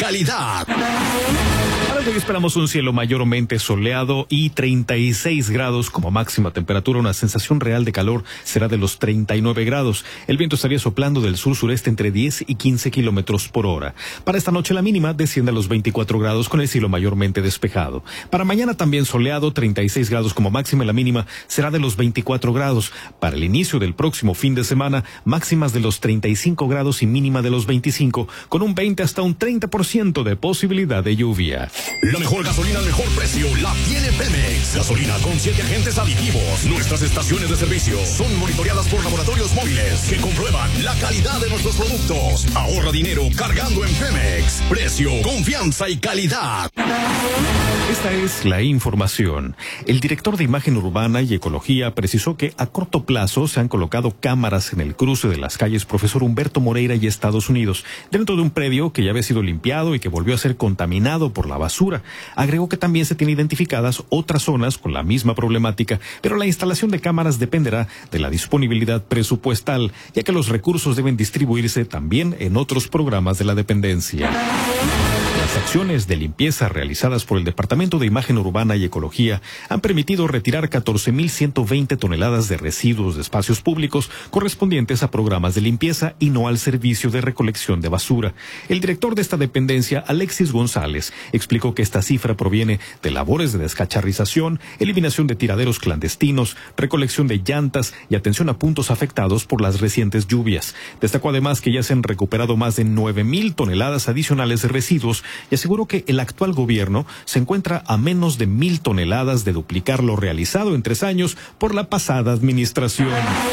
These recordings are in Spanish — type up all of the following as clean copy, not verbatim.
calidad. Para hoy esperamos un cielo mayormente soleado y 36 grados como máxima temperatura. Una sensación real de calor será de los 39 grados. El viento estaría soplando del sur-sureste entre 10 y 15 kilómetros por hora. Para esta noche la mínima desciende a los 24 grados con el cielo mayormente despejado. Para mañana también soleado, 36 grados como máxima. La mínima será de los 24 grados. Para el inicio del próximo fin de semana, máximas de los 35 grados y mínima de los 25, con un 20 hasta un 30% de posibilidad de lluvia. La mejor gasolina al mejor precio la tiene Pemex. Gasolina con 7 agentes aditivos. Nuestras estaciones de servicio son monitoreadas por laboratorios móviles que comprueban la calidad de nuestros productos. Ahorra dinero cargando en Pemex. Precio, confianza y calidad. Esta es la información. El director de Imagen Urbana y Ecología precisó que a corto plazo se han colocado cámaras en el cruce de las calles Profesor Humberto Moreira y Estados Unidos, dentro de un predio que ya había sido limpiado y que volvió a ser contaminado por la basura. Agregó que también se tienen identificadas otras zonas con la misma problemática, pero la instalación de cámaras dependerá de la disponibilidad presupuestal, ya que los recursos deben distribuirse también en otros programas de la dependencia. Las acciones de limpieza realizadas por el Departamento de Imagen Urbana y Ecología han permitido retirar 14.120 toneladas de residuos de espacios públicos correspondientes a programas de limpieza y no al servicio de recolección de basura. El director de esta dependencia, Alexis González, explicó que esta cifra proviene de labores de descacharrización, eliminación de tiraderos clandestinos, recolección de llantas y atención a puntos afectados por las recientes lluvias. Destacó además que ya se han recuperado más de 9.000 toneladas adicionales de residuos y aseguró que el actual gobierno se encuentra a menos de 1.000 toneladas de duplicar lo realizado en 3 años por la pasada administración.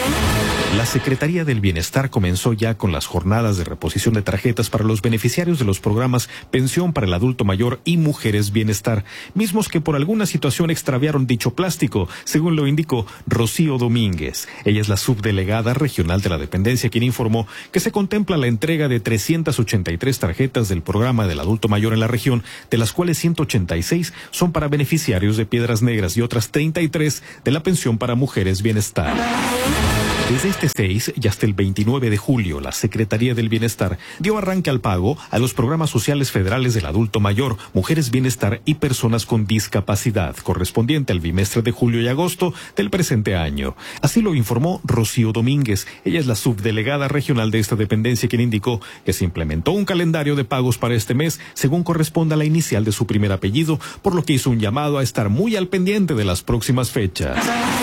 La Secretaría del Bienestar comenzó ya con las jornadas de reposición de tarjetas para los beneficiarios de los programas Pensión para el Adulto Mayor y Mujeres Bienestar, mismos que por alguna situación extraviaron dicho plástico, según lo indicó Rocío Domínguez. Ella es la subdelegada regional de la dependencia, quien informó que se contempla la entrega de 383 tarjetas del programa del adulto mayor en la región, de las cuales 186 son para beneficiarios de Piedras Negras y otras 33 de la Pensión para Mujeres Bienestar. Desde este 6 y hasta el 29 de julio, la Secretaría del Bienestar dio arranque al pago a los programas sociales federales del adulto mayor, Mujeres Bienestar y Personas con Discapacidad, correspondiente al bimestre de julio y agosto del presente año. Así lo informó Rocío Domínguez. Ella es la subdelegada regional de esta dependencia, quien indicó que se implementó un calendario de pagos para este mes, según corresponda a la inicial de su primer apellido, por lo que hizo un llamado a estar muy al pendiente de las próximas fechas.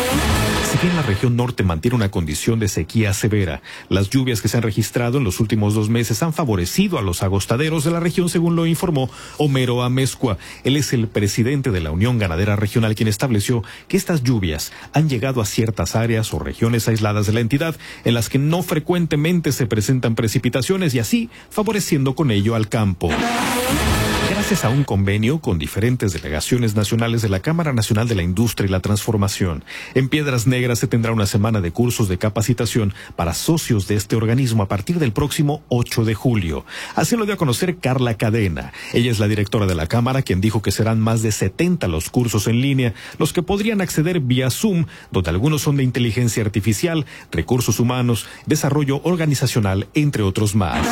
Si bien la región norte mantiene una condición de sequía severa, las lluvias que se han registrado en los últimos 2 meses han favorecido a los agostaderos de la región, según lo informó Homero Amezcua. Él es el presidente de la Unión Ganadera Regional, quien estableció que estas lluvias han llegado a ciertas áreas o regiones aisladas de la entidad, en las que no frecuentemente se presentan precipitaciones y así favoreciendo con ello al campo. Gracias a un convenio con diferentes delegaciones nacionales de la Cámara Nacional de la Industria y la Transformación, en Piedras Negras se tendrá una semana de cursos de capacitación para socios de este organismo a partir del próximo 8 de julio. Así lo dio a conocer Carla Cadena. Ella es la directora de la Cámara, quien dijo que serán más de 70 los cursos en línea, los que podrían acceder vía Zoom, donde algunos son de inteligencia artificial, recursos humanos, desarrollo organizacional, entre otros más.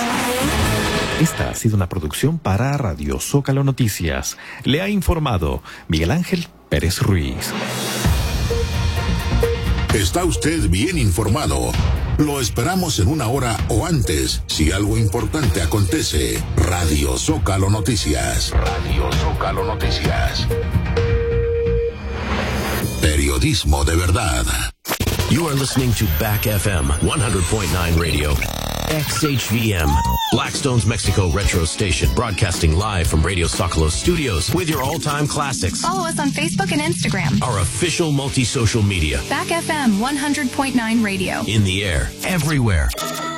Esta ha sido una producción para Radio Zócalo Noticias. Le ha informado Miguel Ángel Pérez Ruiz. Está usted bien informado. Lo esperamos en 1 hora o antes, si algo importante acontece. Radio Zócalo Noticias. Radio Zócalo Noticias. Periodismo de verdad. You are listening to Back FM 100.9 Radio. XHVM, Blackstone's Mexico Retro Station, broadcasting live from Radio Zócalo Studios with your all-time classics. Follow us on Facebook and Instagram. Our official multi-social media. Back FM 100.9 Radio. In the air, everywhere.